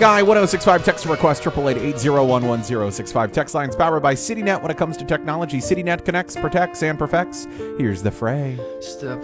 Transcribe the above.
Sky 1065 text request 888-801-1065. Text lines powered by CityNet when it comes to technology. CityNet connects, protects, and perfects. Here's the fray. Step